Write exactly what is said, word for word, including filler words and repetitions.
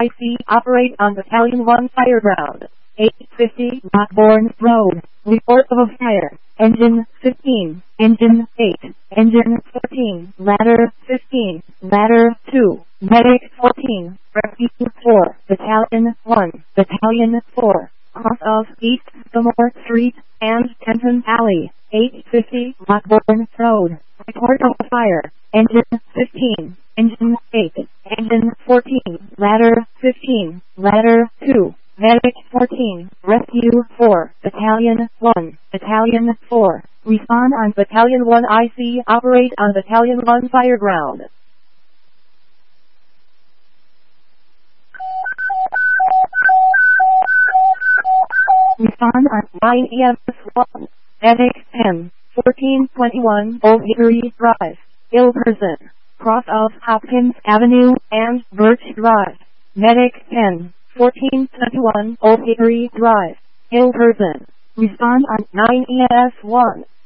I C operate on Battalion one Fireground. eight fifty Rockbourne Road. Report of a fire. Engine fifteen. Engine eight. Engine fourteen. Ladder fifteen. Ladder two. Medic fourteen. Rescue four. Battalion one. Battalion four. Cross of East Fillmore Street and Kenton Alley. eight fifty Rockbourne Road. Report of a fire. Engine fifteen. Engine eight. Engine fourteen. Ladder fifteen. Ladder two. Medic fourteen. Rescue four. Battalion one. Battalion four. Respond on Battalion one I C. Operate on Battalion one Fireground. Respond on nine E M S one. Medic ten. fourteen twenty-one Old Hickory Drive. Ill person. Cross of Hopkins Avenue and Birch Drive. Medic ten. fourteen twenty-one Old Hickory Drive. Ill person. Respond on nine E M S one.